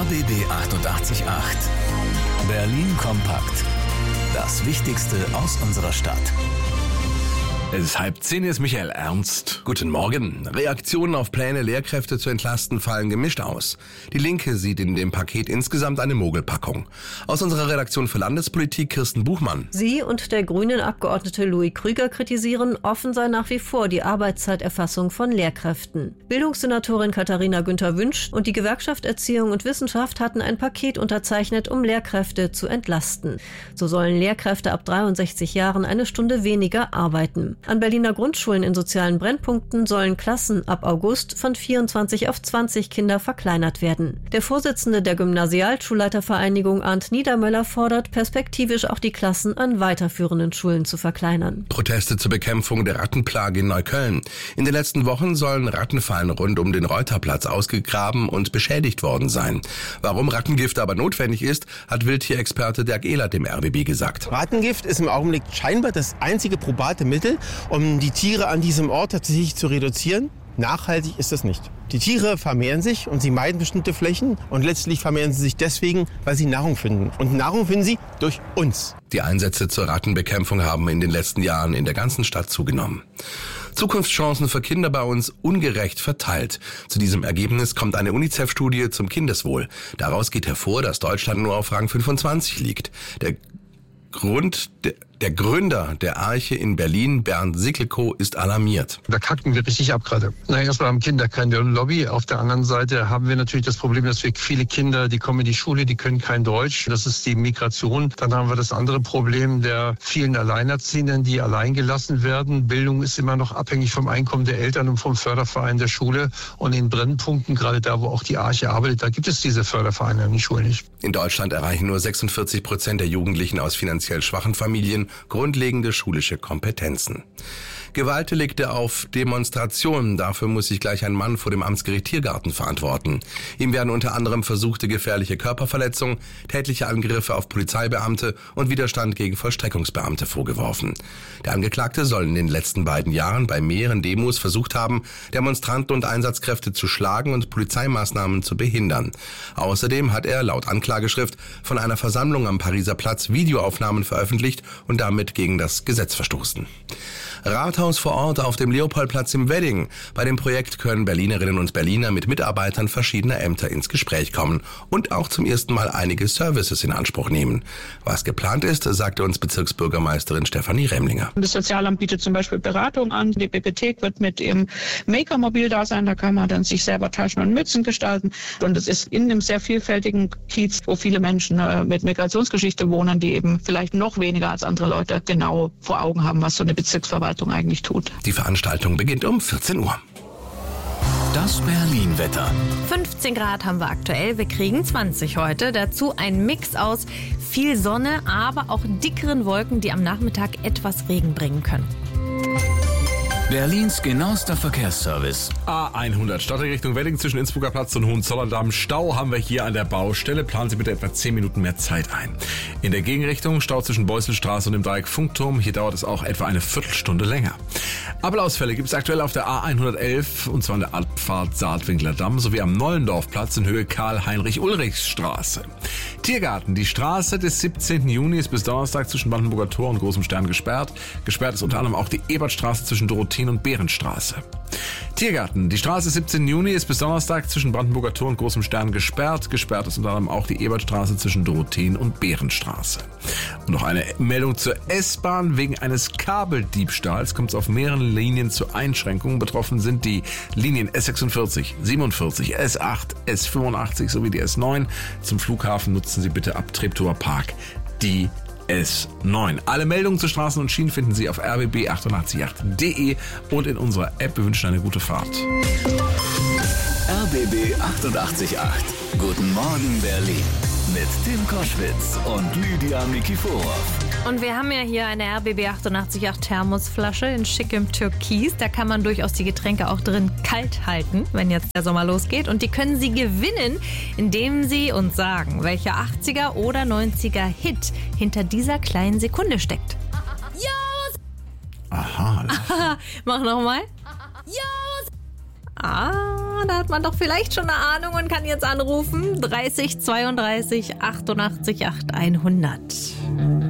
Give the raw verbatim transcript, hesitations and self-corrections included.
B B achtundachtzig Komma acht. Berlin kompakt. Das Wichtigste aus unserer Stadt. Es ist halb zehn, hier ist Michael Ernst. Guten Morgen. Reaktionen auf Pläne, Lehrkräfte zu entlasten, fallen gemischt aus. Die Linke sieht in dem Paket insgesamt eine Mogelpackung. Aus unserer Redaktion für Landespolitik Kirsten Buchmann. Sie und der grünen Abgeordnete Louis Krüger kritisieren, offen sei nach wie vor die Arbeitszeiterfassung von Lehrkräften. Bildungssenatorin Katharina Günther-Wünsch und die Gewerkschaft Erziehung und Wissenschaft hatten ein Paket unterzeichnet, um Lehrkräfte zu entlasten. So sollen Lehrkräfte ab dreiundsechzig Jahren eine Stunde weniger arbeiten. An Berliner Grundschulen in sozialen Brennpunkten sollen Klassen ab August von vierundzwanzig auf zwanzig Kinder verkleinert werden. Der Vorsitzende der Gymnasialschulleitervereinigung Arndt Niedermöller fordert, perspektivisch auch die Klassen an weiterführenden Schulen zu verkleinern. Proteste zur Bekämpfung der Rattenplage in Neukölln. In den letzten Wochen sollen Rattenfallen rund um den Reuterplatz ausgegraben und beschädigt worden sein. Warum Rattengift aber notwendig ist, hat Wildtierexperte Dirk Ehlert dem R B B gesagt. Rattengift ist im Augenblick scheinbar das einzige probate Mittel, um die Tiere an diesem Ort tatsächlich zu reduzieren. Nachhaltig ist das nicht. Die Tiere vermehren sich und sie meiden bestimmte Flächen und letztlich vermehren sie sich deswegen, weil sie Nahrung finden. Und Nahrung finden sie durch uns. Die Einsätze zur Rattenbekämpfung haben in den letzten Jahren in der ganzen Stadt zugenommen. Zukunftschancen für Kinder bei uns ungerecht verteilt. Zu diesem Ergebnis kommt eine UNICEF-Studie zum Kindeswohl. Daraus geht hervor, dass Deutschland nur auf Rang fünfundzwanzig liegt. Der Grund, der, der Gründer der Arche in Berlin, Bernd Sickelkow, ist alarmiert. Da kacken wir richtig ab gerade. Na, erstmal haben Kinder keine Lobby. Auf der anderen Seite haben wir natürlich das Problem, dass wir viele Kinder, die kommen in die Schule, die können kein Deutsch. Das ist die Migration. Dann haben wir das andere Problem der vielen Alleinerziehenden, die allein gelassen werden. Bildung ist immer noch abhängig vom Einkommen der Eltern und vom Förderverein der Schule. Und in Brennpunkten, gerade da, wo auch die Arche arbeitet, da gibt es diese Fördervereine an den Schulen nicht. In Deutschland erreichen nur sechsundvierzig Prozent der Jugendlichen aus finanziell schwachen Familien grundlegende schulische Kompetenzen. Gewaltdelikte auf Demonstrationen. Dafür muss sich gleich ein Mann vor dem Amtsgericht Tiergarten verantworten. Ihm werden unter anderem versuchte gefährliche Körperverletzung, tätliche Angriffe auf Polizeibeamte und Widerstand gegen Vollstreckungsbeamte vorgeworfen. Der Angeklagte soll in den letzten beiden Jahren bei mehreren Demos versucht haben, Demonstranten und Einsatzkräfte zu schlagen und Polizeimaßnahmen zu behindern. Außerdem hat er laut Anklageschrift von einer Versammlung am Pariser Platz Videoaufnahmen veröffentlicht und damit gegen das Gesetz verstoßen. Rathaus vor Ort auf dem Leopoldplatz im Wedding. Bei dem Projekt können Berlinerinnen und Berliner mit Mitarbeitern verschiedener Ämter ins Gespräch kommen und auch zum ersten Mal einige Services in Anspruch nehmen. Was geplant ist, sagte uns Bezirksbürgermeisterin Stefanie Remlinger. Das Sozialamt bietet zum Beispiel Beratung an. Die Bibliothek wird mit ihrem Maker-Mobil da sein. Da kann man dann sich selber Taschen und Mützen gestalten. Und es ist in einem sehr vielfältigen Kiez, wo viele Menschen äh, mit Migrationsgeschichte wohnen, die eben vielleicht noch weniger als andere Leute genau vor Augen haben, was so eine Bezirksverwaltung eigentlich tut. Die Veranstaltung beginnt um vierzehn Uhr. Das Berlin-Wetter. fünfzehn Grad haben wir aktuell, wir kriegen zwanzig heute. Dazu ein Mix aus viel Sonne, aber auch dickeren Wolken, die am Nachmittag etwas Regen bringen können. Berlins genauester Verkehrsservice. A hundert Stadtrichtung Wedding zwischen Innsbrucker Platz und Hohenzollern-Damm. Stau haben wir hier an der Baustelle. Planen Sie bitte etwa zehn Minuten mehr Zeit ein. In der Gegenrichtung Stau zwischen Beuselstraße und dem Dreieck Funkturm. Hier dauert es auch etwa eine Viertelstunde länger. Abelausfälle gibt es aktuell auf der A hundertelf und zwar an der Abfahrt Saatwinkler Damm sowie am Nollendorfplatz in Höhe Karl-Heinrich-Ulrichs-Straße. Tiergarten. Die Straße des siebzehnten Juni ist bis Donnerstag zwischen Brandenburger Tor und Großem Stern gesperrt. Gesperrt ist unter anderem auch die Ebertstraße zwischen Dorotheen und Behrenstraße. Tiergarten. Die Straße des siebzehnten Juni ist bis Donnerstag zwischen Brandenburger Tor und Großem Stern gesperrt. Gesperrt ist unter anderem auch die Ebertstraße zwischen Dorotheen und Behrenstraße. Und noch eine Meldung zur S-Bahn. Wegen eines Kabeldiebstahls kommt es auf mehreren Linien zu Einschränkungen. Betroffen sind die Linien S sechsundvierzig, siebenundvierzig, S acht, S fünfundachtzig sowie die S neun. Zum Flughafen nutzen Sie bitte ab Treptower Park die S neun. Alle Meldungen zu Straßen und Schienen finden Sie auf r b b achtundachtzig Komma acht punkt d e und in unserer App. Wir wünschen eine gute Fahrt. R B B achtundachtzig Komma acht. Guten Morgen Berlin. Mit Tim Koschwitz und Lydia Nikiforov. Und wir haben ja hier eine R B B achtundachtzig Komma acht Thermosflasche in schickem Türkis. Da kann man durchaus die Getränke auch drin kalt halten, wenn jetzt der Sommer losgeht. Und die können Sie gewinnen, indem Sie uns sagen, welcher achtziger oder neunziger Hit hinter dieser kleinen Sekunde steckt. Aha. Mach nochmal. Ah, da hat man doch vielleicht schon eine Ahnung und kann jetzt anrufen. dreißig zweiunddreißig achtundachtzig acht hundert.